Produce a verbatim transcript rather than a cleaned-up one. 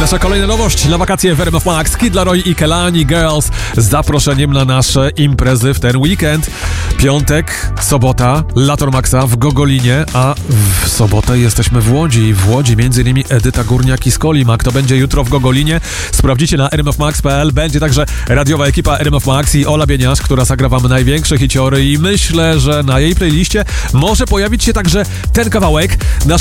Nasza kolejna nowość na wakacje w R M F Max. Kid Laroi i Kelani Girls z zaproszeniem na nasze imprezy w ten weekend. Piątek, sobota, Lator Maxa w Gogolinie, a w sobotę jesteśmy w Łodzi. W Łodzi między innymi Edyta Górniak i Skolim. Kto będzie jutro w Gogolinie? Sprawdzicie na r m f max kropka p l. Będzie także radiowa ekipa R M F Max i Ola Bieniasz, która zagra wam największe hiciory i myślę, że na jej playliście może pojawić się także ten kawałek. Nasz